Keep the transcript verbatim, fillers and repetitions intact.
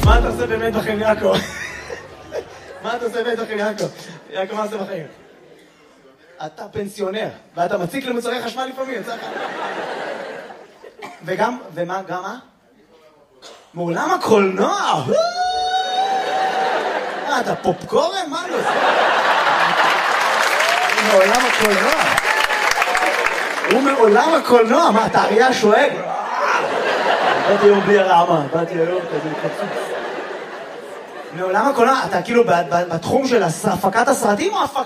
מה אתה עושה באמת בחיים, יעקב? מה אתה עושה באמת בחיים, יעקב? יעקב, מה אתה עושה בחיים? אתה פנסיונר, ואתה מציק למוצרי חשמל לפעמים, יצא לך. וגם, ומה, גם מה? מעולם הקולנוע! מה, אתה פופקורן? מה לא? מעולם הקולנוע. הוא מעולם הקולנוע, מה, אתה אריה שואג? באתי היום בלי הרעמה, באתי היום כזה חצוץ. מעולם הקולנוע, אתה כאילו בתחום של הפקת הסרטים או הפקת...